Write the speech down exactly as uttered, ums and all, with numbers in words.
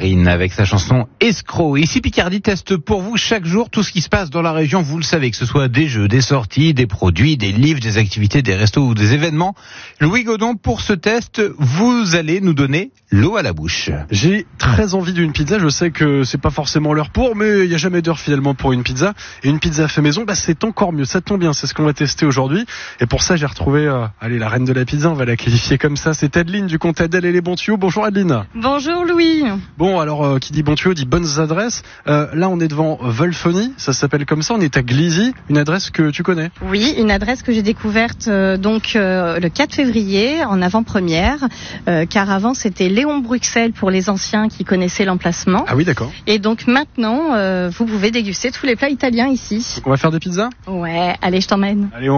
Karine avec sa chanson Escroc. Ici Picardie teste pour vous chaque jour tout ce qui se passe dans la région. Vous le savez, que ce soit des jeux, des sorties, des produits, des livres, des activités, des restos ou des événements. Louis Godon, pour ce test, vous allez nous donner l'eau à la bouche. J'ai très envie d'une pizza. Je sais que c'est pas forcément l'heure pour, mais il n'y a jamais d'heure finalement pour une pizza. Et une pizza fait maison, bah, c'est encore mieux. Ça tombe bien, c'est ce qu'on va tester aujourd'hui. Et pour ça, j'ai retrouvé, euh, allez, la reine de la pizza, on va la qualifier comme ça. C'est Adeline du compte Adèle et les bons tuyaux. Bonjour Adeline. Bonjour Louis. Bon, alors, euh, qui dit bons tuyaux dit bonnes adresses. Euh, là, on est devant Wolfony, ça s'appelle comme ça. On est à Glizy, une adresse que tu connais. Oui, une adresse que j'ai découverte euh, donc euh, le quatre février en avant-première, euh, car avant c'était Léon Bruxelles pour les anciens qui connaissaient l'emplacement. Ah oui, d'accord. Et donc maintenant, euh, vous pouvez déguster tous les plats italiens ici. On va faire des pizzas ? Ouais, allez, je t'emmène. Allez, on